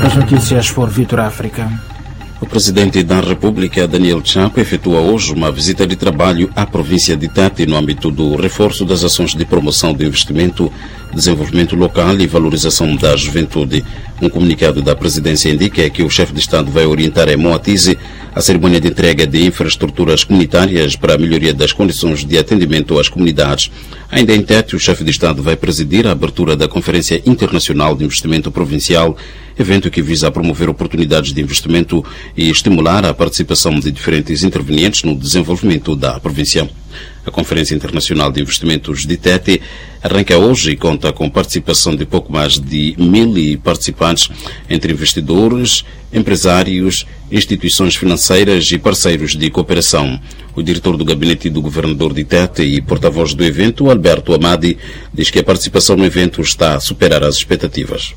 as notícias por Vitor África. O presidente da República, Daniel Chapo, efetua hoje uma visita de trabalho à província de Tete no âmbito do reforço das ações de promoção do investimento, desenvolvimento local e valorização da juventude. Um comunicado da presidência indica que o chefe de Estado vai orientar em Moatize a cerimônia de entrega de infraestruturas comunitárias para a melhoria das condições de atendimento às comunidades. Ainda em Tete, o chefe de Estado vai presidir a abertura da Conferência Internacional de Investimento Provincial, evento que visa promover oportunidades de investimento e estimular a participação de diferentes intervenientes no desenvolvimento da província. A Conferência Internacional de Investimentos de Tete arranca hoje e conta com participação de pouco mais de 1.000 participantes, entre investidores, empresários, instituições financeiras e parceiros de cooperação. O diretor do gabinete do governador de Tete e porta-voz do evento, Alberto Amadi, diz que a participação no evento está a superar as expectativas.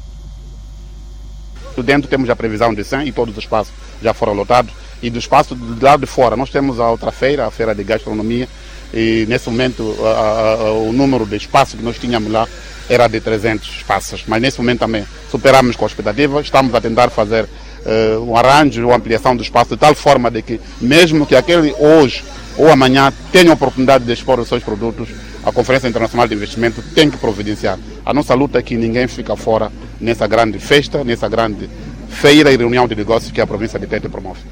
Dentro temos a previsão de 100 e todos os espaços já foram lotados. E do espaço do lado de fora nós temos a outra feira, a feira de gastronomia, e nesse momento o número de espaços que nós tínhamos lá era de 300 espaços, mas nesse momento também superamos com a expectativa. Estamos a tentar fazer um arranjo ou ampliação do espaço de tal forma de que mesmo que aquele hoje ou amanhã tenha a oportunidade de expor os seus produtos, a Conferência Internacional de Investimento tem que providenciar. A nossa luta é que ninguém fica fora nessa grande festa, nessa grande feira e reunião de negócios que a província de Tete promove.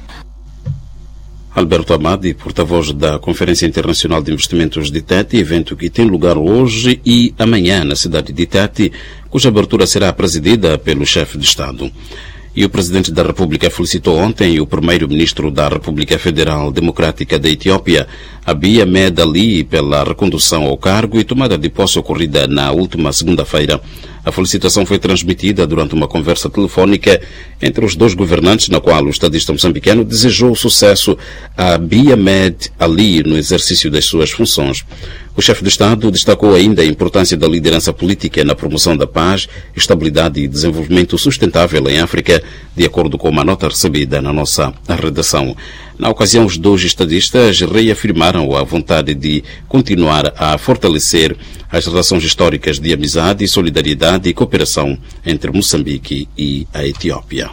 Alberto Amadi, porta-voz da Conferência Internacional de Investimentos de Tete, evento que tem lugar hoje e amanhã na cidade de Tete, cuja abertura será presidida pelo chefe de Estado. E o Presidente da República felicitou ontem o Primeiro-Ministro da República Federal Democrática da Etiópia, Abiy Ahmed Ali, pela recondução ao cargo e tomada de posse ocorrida na última segunda-feira. A felicitação foi transmitida durante uma conversa telefónica entre os dois governantes, na qual o estadista moçambicano desejou sucesso a Abiy Ahmed Ali no exercício das suas funções. O chefe de Estado destacou ainda a importância da liderança política na promoção da paz, estabilidade e desenvolvimento sustentável em África, de acordo com uma nota recebida na nossa redação. Na ocasião, os dois estadistas reafirmaram a vontade de continuar a fortalecer as relações históricas de amizade, solidariedade e cooperação entre Moçambique e a Etiópia.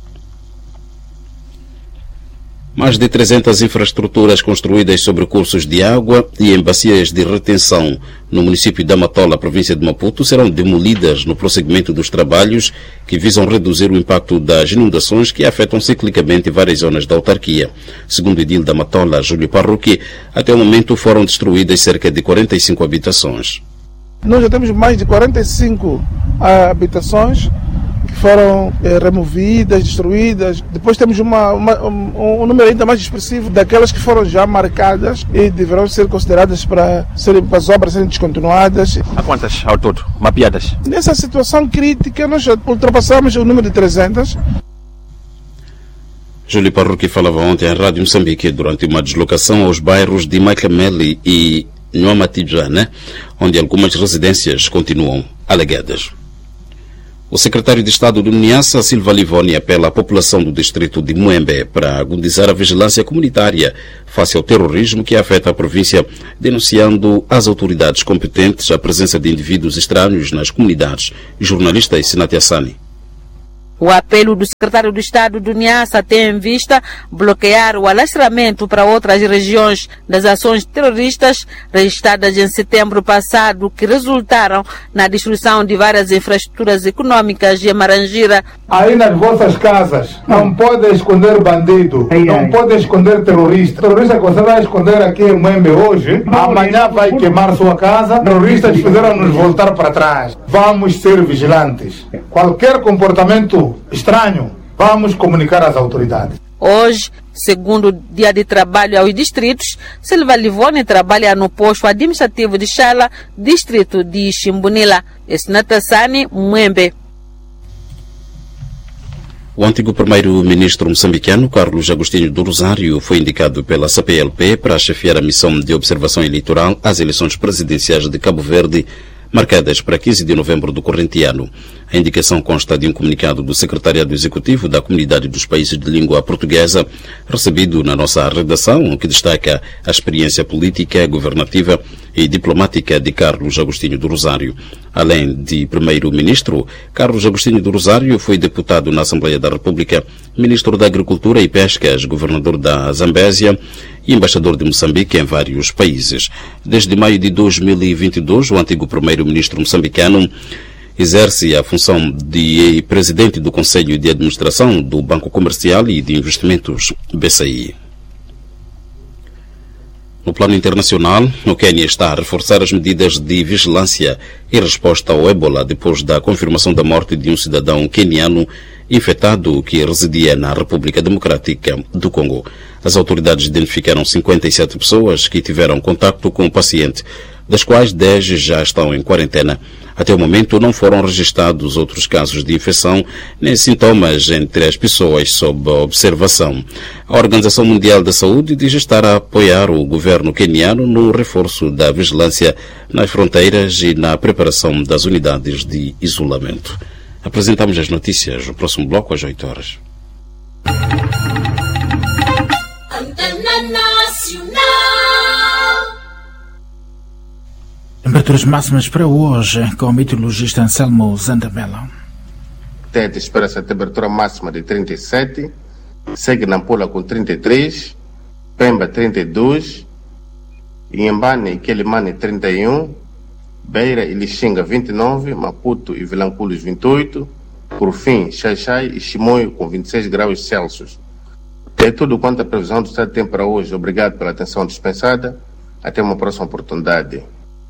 Mais de 300 infraestruturas construídas sobre cursos de água e em bacias de retenção no município de Matola, província de Maputo, serão demolidas no prosseguimento dos trabalhos que visam reduzir o impacto das inundações que afetam ciclicamente várias zonas da autarquia. Segundo o edil da Matola, Júlio Parruque, até o momento foram destruídas cerca de 45 habitações. Nós já temos mais de 45 habitações que foram removidas, destruídas. Depois temos um número ainda mais expressivo daquelas que foram já marcadas e deverão ser consideradas para as obras serem descontinuadas. Há quantas ao todo, mapeadas? Nessa situação crítica, nós ultrapassamos o número de 300. Júlio Parruque falava ontem à Rádio Moçambique durante uma deslocação aos bairros de Macameli e Nhomatijana, onde algumas residências continuam alagadas. O secretário de Estado do Niassa, Silva Livoni, apela à população do distrito de Muembe para agudizar a vigilância comunitária face ao terrorismo que afeta a província, denunciando às autoridades competentes a presença de indivíduos estranhos nas comunidades. Jornalista Sinati Assani. O apelo do secretário de Estado do Niassa tem em vista bloquear o alastramento para outras regiões das ações terroristas registradas em setembro passado, que resultaram na destruição de várias infraestruturas econômicas de Marangira. Aí nas vossas casas não pode esconder bandido, não pode esconder terrorista. Terrorista que você vai esconder aqui em Muembe hoje, amanhã vai queimar sua casa. Terroristas fizeram nos voltar para trás. Vamos ser vigilantes. Qualquer comportamento estranho, vamos comunicar às autoridades. Hoje, segundo dia de trabalho aos distritos, Silva Livoni trabalha no posto administrativo de Chala, distrito de Chimbunila. Esnatassani, Muembe. O antigo primeiro-ministro moçambicano, Carlos Agostinho do Rosário, foi indicado pela CPLP para chefiar a missão de observação eleitoral às eleições presidenciais de Cabo Verde, marcadas para 15 de novembro do corrente ano. A indicação consta de um comunicado do Secretariado Executivo da Comunidade dos Países de Língua Portuguesa, recebido na nossa redação, que destaca a experiência política, governativa e diplomática de Carlos Agostinho do Rosário. Além de primeiro-ministro, Carlos Agostinho do Rosário foi deputado na Assembleia da República, ministro da Agricultura e Pescas, governador da Zambésia e embaixador de Moçambique em vários países. Desde maio de 2022, o antigo primeiro-ministro moçambicano exerce a função de presidente do Conselho de Administração do Banco Comercial e de Investimentos, BCI. No plano internacional, o Quênia está a reforçar as medidas de vigilância em resposta ao ébola depois da confirmação da morte de um cidadão queniano infectado que residia na República Democrática do Congo. As autoridades identificaram 57 pessoas que tiveram contato com o paciente, das quais 10 já estão em quarentena. Até o momento não foram registrados outros casos de infecção nem sintomas entre as pessoas sob observação. A Organização Mundial da Saúde diz estar a apoiar o governo queniano no reforço da vigilância nas fronteiras e na preparação das unidades de isolamento. Apresentamos as notícias no próximo bloco às 8 horas. Temperaturas máximas para hoje, com o meteorologista Anselmo Zandamela. Tete espera-se a temperatura máxima de 37, segue Nampula com 33, Pemba 32, Inhambane e Quelimane 31, Beira e Lixinga 29, Maputo e Vilanculos 28, por fim, Xaixai e Chimoio com 26 graus Celsius. É tudo quanto a previsão do estado de tempo para hoje. Obrigado pela atenção dispensada. Até uma próxima oportunidade.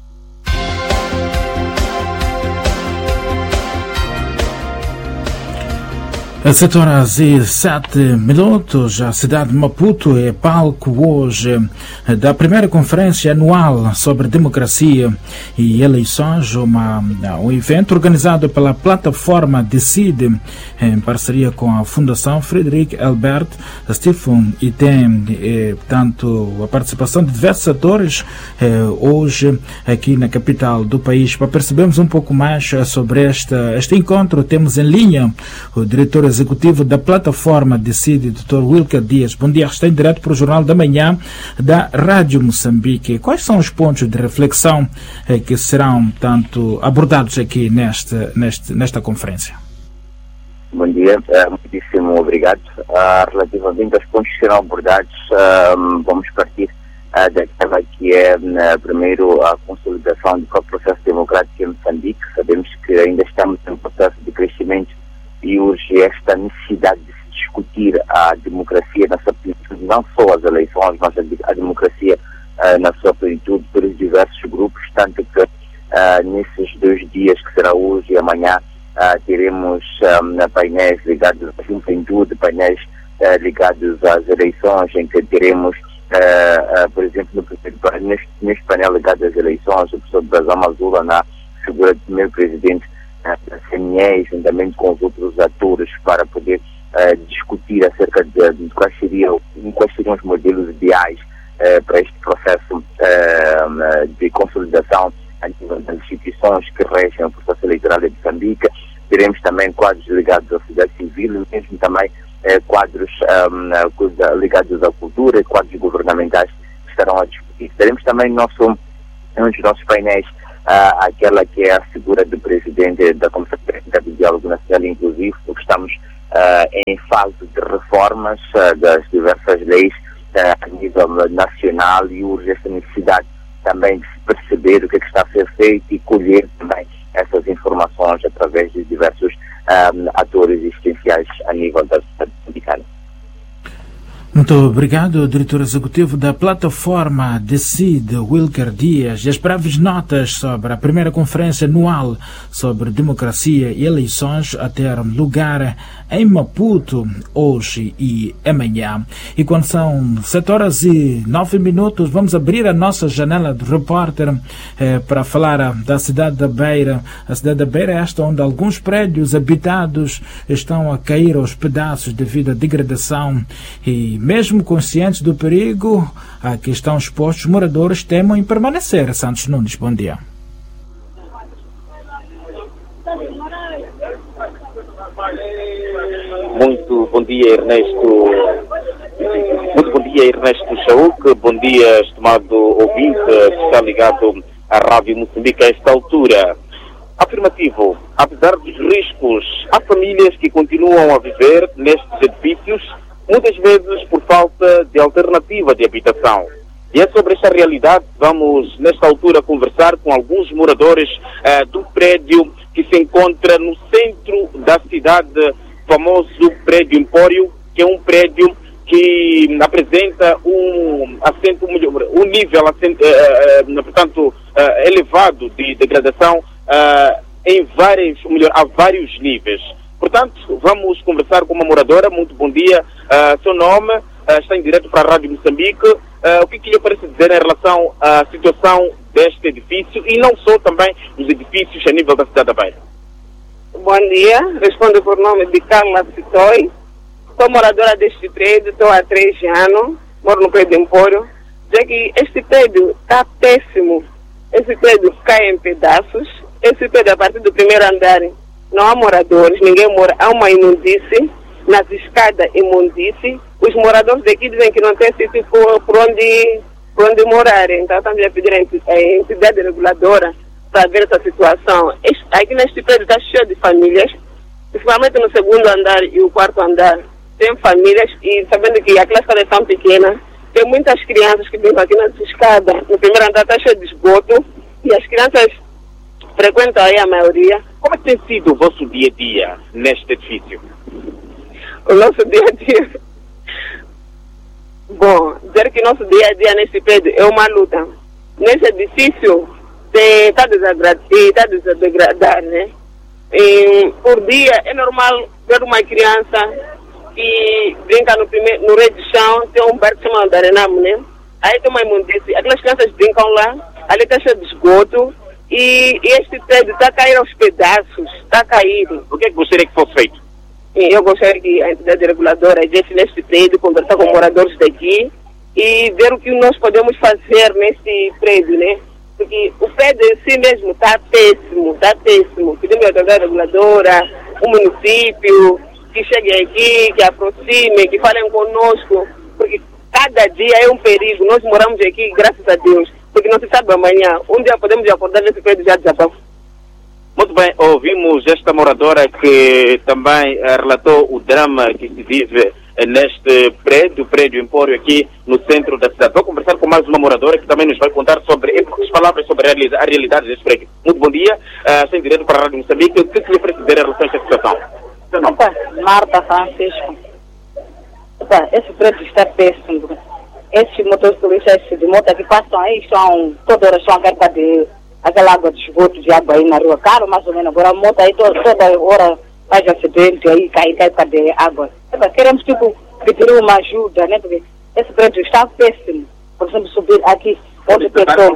Às 7 horas e 7 minutos, a cidade de Maputo é palco hoje da primeira conferência anual sobre democracia e eleições, um evento organizado pela plataforma Decide, em parceria com a Fundação Frederic Albert Stephen, e tem, portanto, a participação de diversos atores hoje aqui na capital do país. Para percebermos um pouco mais sobre este encontro, temos em linha o diretor executivo da plataforma Decide, Dr. Wilker Dias. Bom dia, está em direto para o Jornal da Manhã da Rádio Moçambique. Quais são os pontos de reflexão que serão, tanto, abordados aqui nesta conferência? Bom dia, muitíssimo obrigado. Relativamente aos pontos que serão abordados, vamos partir daquela que é, primeiro, a consolidação do processo democrático em Moçambique. Sabemos que ainda estamos em um processo de crescimento e urge esta necessidade de se discutir a democracia na sua plenitude, não só as eleições, mas a democracia na sua plenitude pelos diversos grupos, tanto que nesses 2 dias, que será hoje e amanhã, teremos painéis ligados à juventude, painéis ligados às eleições, em que teremos, por exemplo, neste painel ligado às eleições, o professor Brazão Mazula, na figura do primeiro presidente da CNE, juntamente com os outros atores, para poder discutir acerca de quais seriam os modelos ideais para este processo de consolidação a nível das instituições que regem o processo eleitoral de Moçambique. Teremos também quadros ligados à sociedade civil, mesmo também quadros ligados à cultura, quadros governamentais que estarão a discutir. Teremos também um dos nossos painéis aquela que é a figura do presidente da Comissão Técnica do Diálogo Nacional Inclusivo, porque estamos em fase de reformas das diversas leis a nível nacional, e urge essa necessidade também de se perceber o que está a ser feito e colher também essas informações através de diversos atores existenciais a nível da sociedade moçambicana. Muito obrigado, diretor executivo da plataforma Decide, Wilker Dias. E as breves notas sobre a primeira conferência anual sobre democracia e eleições a ter lugar em Maputo hoje e amanhã. E quando são 7 horas e 9 minutos, vamos abrir a nossa janela de repórter para falar da cidade da Beira. A cidade da Beira é esta onde alguns prédios habitados estão a cair aos pedaços devido à degradação, e mesmo conscientes do perigo a que estão expostos, os moradores temem em permanecer. Santos Nunes, bom dia. Muito bom dia, Ernesto. Muito bom dia, Ernesto Chauk. Bom dia, estimado ouvinte que está ligado à Rádio Moçambique a esta altura. Afirmativo. Apesar dos riscos, há famílias que continuam a viver nestes edifícios, muitas vezes por falta de alternativa de habitação. E é sobre esta realidade que vamos, nesta altura, conversar com alguns moradores do prédio que se encontra no centro da cidade, famoso prédio Empório, que é um prédio que apresenta um nível portanto, elevado de degradação a vários níveis. Portanto, vamos conversar com uma moradora. Muito bom dia. Seu nome está em direto para a Rádio Moçambique. O que lhe parece dizer em relação à situação deste edifício e não só também os edifícios a nível da cidade da Beira? Bom dia, respondo por nome de Carla Citoi. Sou moradora deste prédio, estou há 3 anos, moro no prédio Empório. Já que este prédio está péssimo, esse prédio cai em pedaços, esse prédio a partir do primeiro andar não há moradores, ninguém mora, há uma imundície, nas escadas imundície. Os moradores daqui dizem que não tem sítio por onde morar, então estamos a pedir à entidade reguladora para ver essa situação. Aqui neste prédio está cheio de famílias, principalmente no segundo andar e o quarto andar. Tem famílias e sabendo que as classes são pequenas, tem muitas crianças que vivem aqui nas escadas. No primeiro andar está cheio de esgoto e as crianças frequentam aí a maioria. Como é que tem sido o vosso dia-a-dia neste edifício? O nosso dia-a-dia... Bom, dizer que nosso dia-a-dia neste prédio é uma luta. Nesse edifício está a desagradar, né? E, por dia é normal ver uma criança que brinca no rei de chão, tem um bar que se chama Darenamo, né? Aí tem uma imundície, aquelas crianças brincam lá, ali está cheio de esgoto e este prédio está a cair aos pedaços, está a cair. O que é que gostaria que fosse feito? Eu gostaria que a entidade reguladora viesse neste prédio, conversar com moradores daqui e ver o que nós podemos fazer neste prédio, né? Porque o prédio em si mesmo está péssimo, está péssimo. Pedimos a entidade reguladora, o município, que cheguem aqui, que aproximem, que falem conosco, porque cada dia é um perigo. Nós moramos aqui, graças a Deus, porque não se sabe amanhã. Um dia podemos acordar nesse prédio já desabafo. Muito bem, ouvimos esta moradora que também relatou o drama que se vive neste prédio, o prédio Empório aqui no centro da cidade. Vou conversar com mais uma moradora que também nos vai contar sobre, em poucas palavras, sobre a realidade deste prédio. Muito bom dia, sem direito para a Rádio Moçambique. O que lhe parece dizer em relação a esta situação? Opa, Marta Francisco. Opa, esse prédio está péssimo. Esses motoristas de moto que passam aí toda hora estão a carga de aquela água de esgoto, de água aí na rua. Caro, mais ou menos. Agora a moto aí toda hora faz acidente aí, cai de água. Opa, queremos pedir uma ajuda, né? Porque esse prédio está péssimo. Por exemplo, subir aqui, onde pessoa.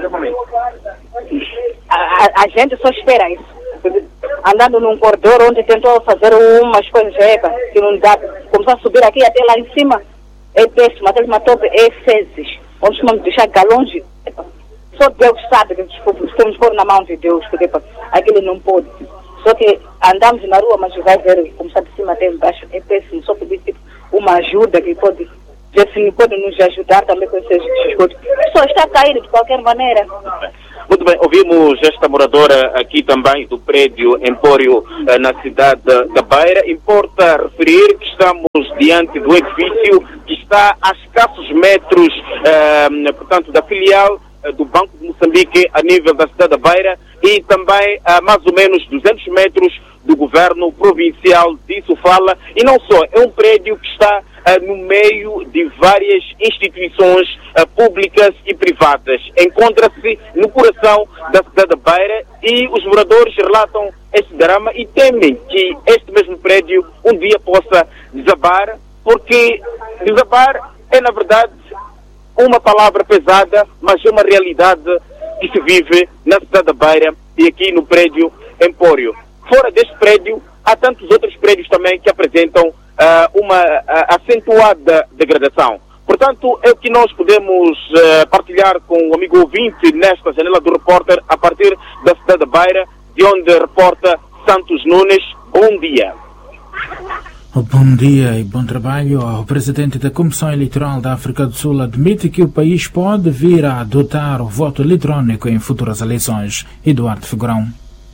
A gente só espera isso. Andando num corredor onde tentou fazer umas coisas que não dá, começar a subir aqui até lá em cima, é péssimo, até uma tope é fezes, onde vamos deixar galões, só Deus sabe que temos pôr na mão de Deus, porque aquilo não pode. Só que andamos na rua, mas vai ver, começar de cima até embaixo, é péssimo, só pedir uma ajuda que pode nos ajudar também com esses esgotos. Só está a cair de qualquer maneira. Muito bem, ouvimos esta moradora aqui também do prédio Empório na cidade da Beira. Importa referir que estamos diante do edifício que está a escassos metros, portanto, da filial do Banco de Moçambique a nível da cidade da Beira e também a mais ou menos 200 metros do governo provincial de Sofala. E não só, é um prédio que está no meio de várias instituições públicas e privadas. Encontra-se no coração da cidade da Beira e os moradores relatam este drama e temem que este mesmo prédio um dia possa desabar, porque desabar é, na verdade, uma palavra pesada, mas é uma realidade que se vive na cidade da Beira e aqui no prédio Empório. Fora deste prédio, há tantos outros prédios também que apresentam uma acentuada degradação. Portanto, é o que nós podemos partilhar com o amigo ouvinte nesta janela do repórter a partir da cidade da Beira, de onde reporta Santos Nunes. Bom dia. Bom dia e bom trabalho. O presidente da Comissão Eleitoral da África do Sul admite que o país pode vir a adotar o voto eletrônico em futuras eleições. Eduardo Figurão.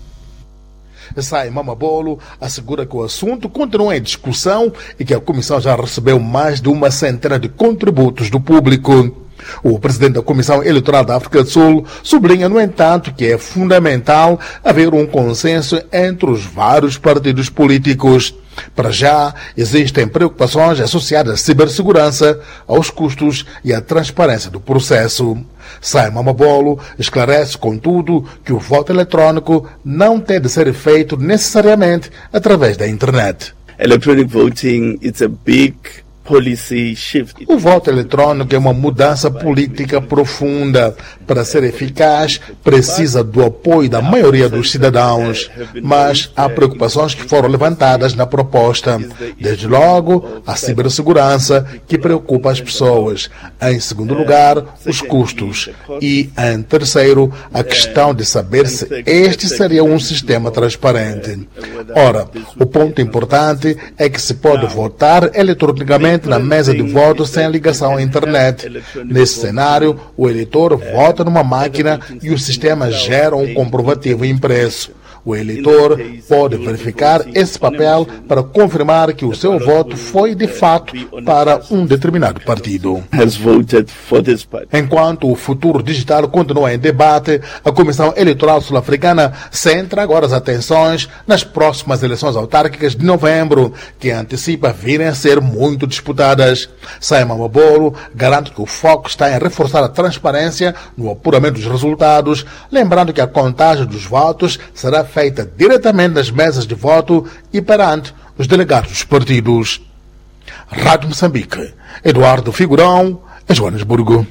Saima Mabolo assegura que o assunto continua em discussão e que a Comissão já recebeu mais de 100 de contributos do público. O presidente da Comissão Eleitoral da África do Sul sublinha, no entanto, que é fundamental haver um consenso entre os vários partidos políticos. Para já, existem preocupações associadas à cibersegurança, aos custos e à transparência do processo. Saima Mabolo esclarece, contudo, que o voto eletrônico não tem de ser feito necessariamente através da internet. Electronic voting, it's a big policy shift. O voto eletrônico é uma mudança política profunda. Para ser eficaz, precisa do apoio da maioria dos cidadãos. Mas há preocupações que foram levantadas na proposta. Desde logo, a cibersegurança, que preocupa as pessoas. Em segundo lugar, os custos. E, em terceiro, a questão de saber se este seria um sistema transparente. Ora, o ponto importante é que se pode votar eletronicamente na mesa de voto sem ligação à internet. Nesse cenário, o eleitor vota numa máquina e o sistema gera um comprovativo impresso. O eleitor pode verificar esse papel para confirmar que o seu voto foi, de fato, para um determinado partido. Enquanto o futuro digital continua em debate, a Comissão Eleitoral Sul-Africana centra agora as atenções nas próximas eleições autárquicas de novembro, que antecipa virem a ser muito disputadas. Saima Mabolo garante que o foco está em reforçar a transparência no apuramento dos resultados, lembrando que a contagem dos votos será feita diretamente nas mesas de voto e perante os delegados dos partidos. Rádio Moçambique, Eduardo Figurão, Joanesburgo.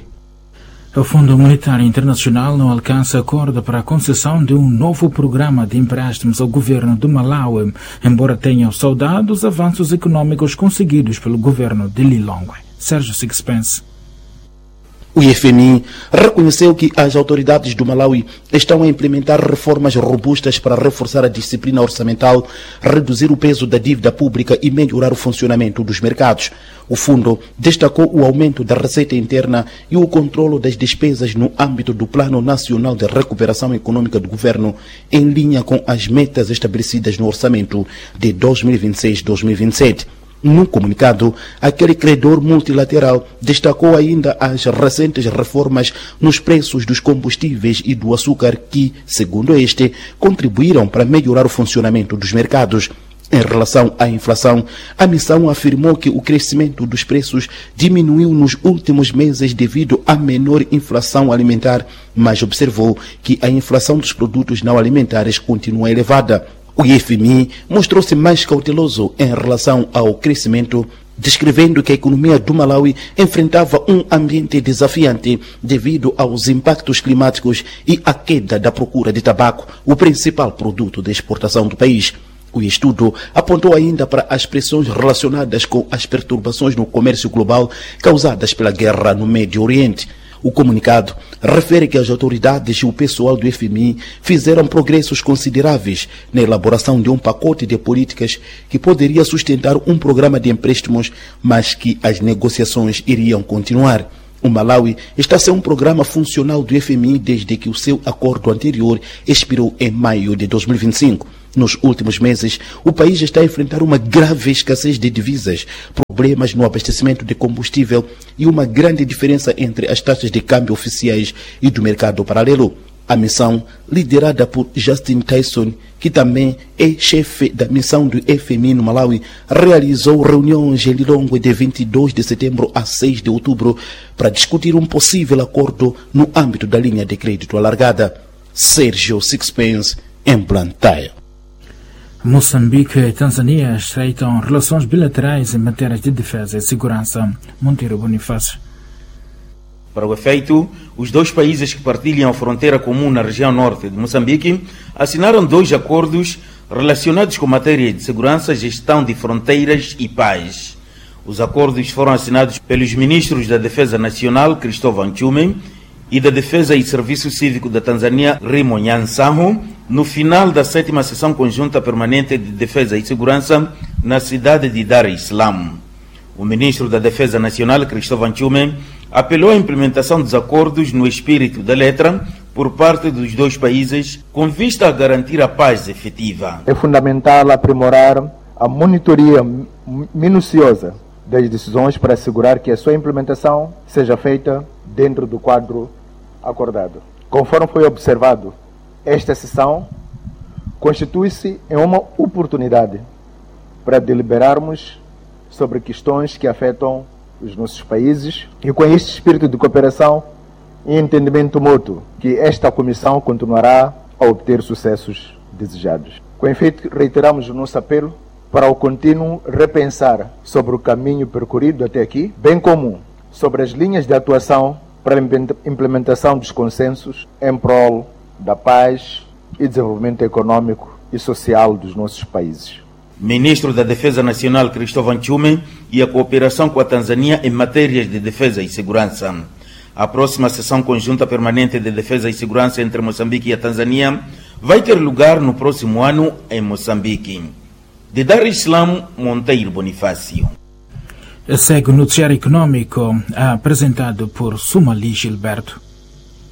O Fundo Monetário Internacional não alcança acordo para a concessão de um novo programa de empréstimos ao governo do Malawi, embora tenham saudado os avanços econômicos conseguidos pelo governo de Lilongwe. Sérgio Sixpence. O FMI reconheceu que as autoridades do Malawi estão a implementar reformas robustas para reforçar a disciplina orçamental, reduzir o peso da dívida pública e melhorar o funcionamento dos mercados. O fundo destacou o aumento da receita interna e o controlo das despesas no âmbito do Plano Nacional de Recuperação Econômica do Governo, em linha com as metas estabelecidas no orçamento de 2026-2027. Num comunicado, aquele credor multilateral destacou ainda as recentes reformas nos preços dos combustíveis e do açúcar que, segundo este, contribuíram para melhorar o funcionamento dos mercados. Em relação à inflação, a missão afirmou que o crescimento dos preços diminuiu nos últimos meses devido à menor inflação alimentar, mas observou que a inflação dos produtos não alimentares continua elevada. O FMI mostrou-se mais cauteloso em relação ao crescimento, descrevendo que a economia do Malawi enfrentava um ambiente desafiante devido aos impactos climáticos e à queda da procura de tabaco, o principal produto de exportação do país. O estudo apontou ainda para as pressões relacionadas com as perturbações no comércio global causadas pela guerra no Médio Oriente. O comunicado refere que as autoridades e o pessoal do FMI fizeram progressos consideráveis na elaboração de um pacote de políticas que poderia sustentar um programa de empréstimos, mas que as negociações iriam continuar. O Malawi está sem um programa funcional do FMI desde que o seu acordo anterior expirou em maio de 2025. Nos últimos meses, o país está a enfrentar uma grave escassez de divisas, problemas no abastecimento de combustível e uma grande diferença entre as taxas de câmbio oficiais e do mercado paralelo. A missão, liderada por Justin Tyson, que também é chefe da missão do FMI no Malawi, realizou reuniões em Lilongwe de 22 de setembro a 6 de outubro para discutir um possível acordo no âmbito da linha de crédito alargada. Sérgio Sixpence, em Blantyre. Moçambique e Tanzânia estreitam relações bilaterais em matérias de defesa e segurança. Monteiro Bonifácio. Para o efeito, os dois países que partilham a fronteira comum na região norte de Moçambique assinaram 2 acordos relacionados com matéria de segurança, gestão de fronteiras e paz. Os acordos foram assinados pelos ministros da Defesa Nacional, Cristóvão Chume, e da Defesa e Serviço Cívico da Tanzânia, Rimo Nyansaho, no final da 7ª Sessão Conjunta Permanente de Defesa e Segurança, na cidade de Dar es Salaam. O ministro da Defesa Nacional, Cristóvão Tchume, apelou à implementação dos acordos no espírito da letra por parte dos dois países, com vista a garantir a paz efetiva. É fundamental aprimorar a monitoria minuciosa das decisões para assegurar que a sua implementação seja feita dentro do quadro acordado. Conforme foi observado, esta sessão constitui-se em uma oportunidade para deliberarmos sobre questões que afetam os nossos países e com este espírito de cooperação e entendimento mútuo que esta comissão continuará a obter sucessos desejados. Com efeito, reiteramos o nosso apelo para o contínuo repensar sobre o caminho percorrido até aqui, bem como sobre as linhas de atuação para a implementação dos consensos em prol da paz e desenvolvimento econômico e social dos nossos países. Ministro da Defesa Nacional Cristóvão Tchume e a cooperação com a Tanzânia em matérias de defesa e segurança. A próxima sessão conjunta permanente de defesa e segurança entre Moçambique e a Tanzânia vai ter lugar no próximo ano em Moçambique. De Dar es Salaam, Monteiro Bonifácio. Segue o noticiário econômico apresentado por Sumali Gilberto.